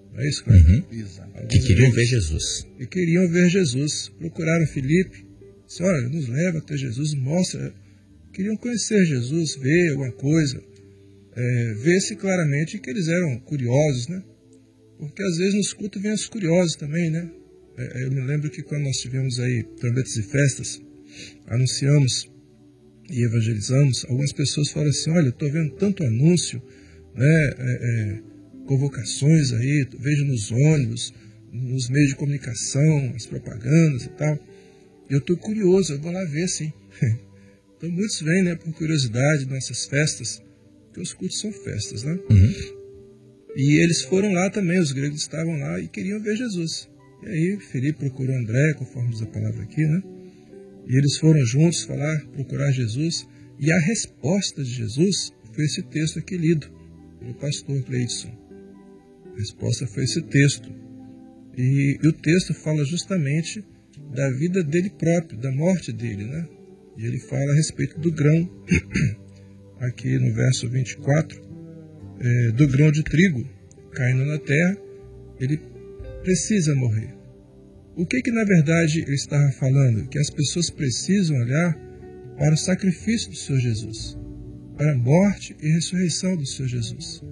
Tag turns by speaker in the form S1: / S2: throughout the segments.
S1: Não é isso,
S2: cara? Que queriam ver Jesus.
S1: E queriam ver Jesus. Procuraram Filipe. Disse, olha, nos leva até Jesus, mostra. Queriam conhecer Jesus, ver alguma coisa. Ver-se claramente que eles eram curiosos, né? Porque às vezes nos cultos vêm os curiosos também, né? Eu me lembro que quando nós tivemos aí trombetas e festas, anunciamos e evangelizamos, algumas pessoas falaram assim, olha, eu estou vendo tanto anúncio, né? Convocações aí, vejo nos ônibus, nos meios de comunicação, as propagandas e tal. Eu estou curioso, eu vou lá ver, sim. Então muitos vêm, né, por curiosidade nessas festas, porque os cultos são festas, né? E eles foram lá também, os gregos estavam lá e queriam ver Jesus. E aí Filipe procurou André, conforme diz a palavra aqui, né? E eles foram juntos procurar Jesus. E a resposta de Jesus foi esse texto aqui lido pelo pastor Cleidson. A resposta foi esse texto. E o texto fala justamente da vida dele próprio, da morte dele, né? E ele fala a respeito do grão, aqui no verso 24, do grão de trigo caindo na terra, ele precisa morrer. O que na verdade ele estava falando? Que as pessoas precisam olhar para o sacrifício do Senhor Jesus, para a morte e ressurreição do Senhor Jesus.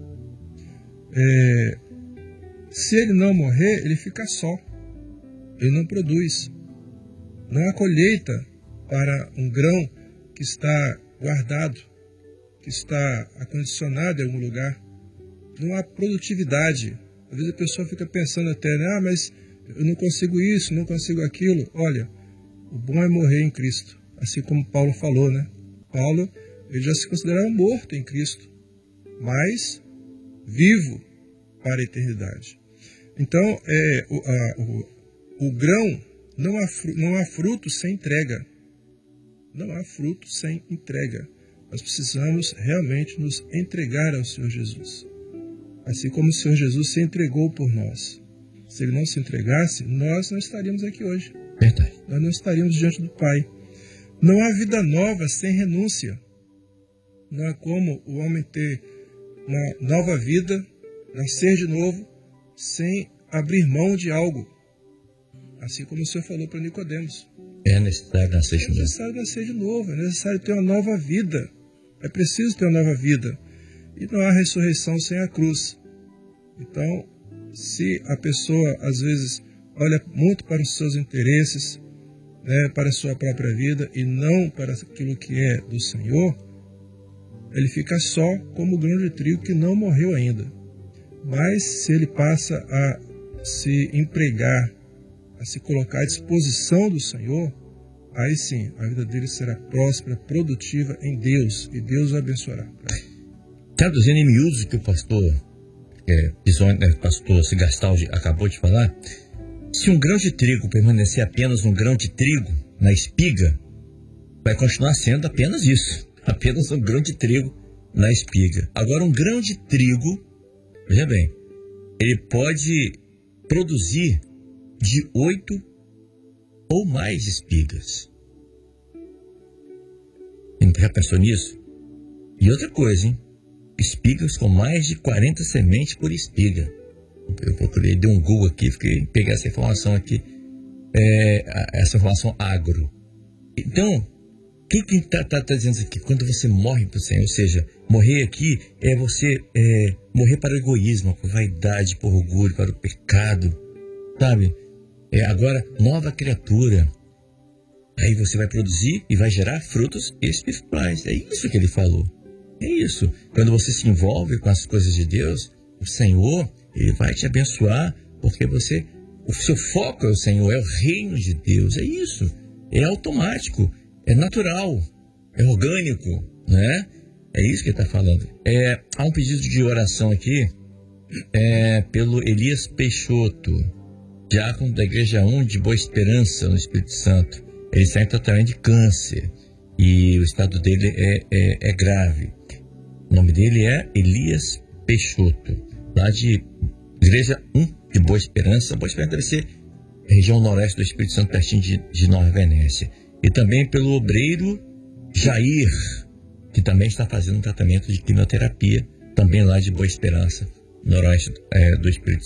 S1: Se ele não morrer, ele fica só, ele não produz. Não há colheita para um grão que está guardado, que está acondicionado em algum lugar. Não há produtividade. Às vezes a pessoa fica pensando até, mas eu não consigo isso, não consigo aquilo. Olha, o bom é morrer em Cristo, assim como Paulo falou, né? Paulo, ele já se considerava morto em Cristo, mas vivo para a eternidade. Então, o grão, não há fruto sem entrega. Não há fruto sem entrega. Nós precisamos realmente nos entregar ao Senhor Jesus. Assim como o Senhor Jesus se entregou por nós. Se Ele não se entregasse, nós não estaríamos aqui hoje.
S2: Verdade.
S1: Nós não estaríamos diante do Pai. Não há vida nova sem renúncia. Não há como o homem ter uma nova vida, nascer de novo, sem abrir mão de algo. Assim como o Senhor falou para Nicodemos.
S2: É necessário nascer de novo.
S1: É necessário nascer de novo. É necessário ter uma nova vida. É preciso ter uma nova vida. E não há ressurreição sem a cruz. Então, se a pessoa, às vezes, olha muito para os seus interesses, né, para a sua própria vida, e não para aquilo que é do Senhor, ele fica só como o grão de trigo que não morreu ainda. Mas, se ele passa a se empregar, a se colocar à disposição do Senhor, aí sim, a vida dele será próspera, produtiva em Deus, e Deus o abençoará.
S2: Traduzindo em miúdos o que o pastor Sigastaldi acabou de falar, se um grão de trigo permanecer apenas um grão de trigo na espiga, vai continuar sendo apenas isso, apenas um grão de trigo na espiga. Agora, um grão de trigo, veja bem, ele pode produzir de 8 ou mais espigas. Você já pensou nisso? E outra coisa, hein? Espigas com mais de 40 sementes por espiga. Eu procurei, dei um Google aqui, peguei essa informação aqui, essa informação agro. Então, o que está dizendo isso aqui? Quando você morre para o Senhor, ou seja, morrer aqui é você morrer para o egoísmo, para a vaidade, para o orgulho, para o pecado, sabe? Agora, nova criatura. Aí você vai produzir e vai gerar frutos espirituais. É isso que ele falou. É isso. Quando você se envolve com as coisas de Deus, o Senhor, Ele vai te abençoar, porque o seu foco é o Senhor, é o reino de Deus. É isso. É automático, é natural, é orgânico, né? É isso que ele está falando. Há um pedido de oração aqui, pelo Elias Peixoto, diácono da Igreja 1 de Boa Esperança, no Espírito Santo. Ele está em tratamento de câncer e o estado dele é grave. O nome dele é Elias Peixoto, lá de Igreja 1 de Boa Esperança. Boa Esperança deve ser região noroeste do Espírito Santo, pertinho de Nova Venécia. E também pelo obreiro Jair, que também está fazendo um tratamento de quimioterapia, também lá de Boa Esperança, noroeste do Espírito Santo.